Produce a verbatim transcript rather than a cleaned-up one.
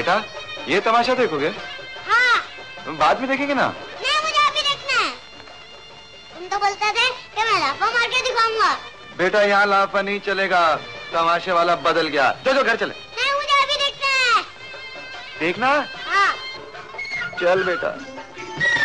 बेटा ये तमाशा देखोगे? हाँ। बाद में देखेंगे ना? नहीं, मुझे अभी देखना है। तुम तो बोलते थे कि मैं लाफा मार के दिखाऊंगा। बेटा यहाँ लाफा नहीं चलेगा, तमाशे वाला बदल गया। जो जो घर चले। नहीं, मुझे अभी देखना है। देखना? हाँ। चल बेटा।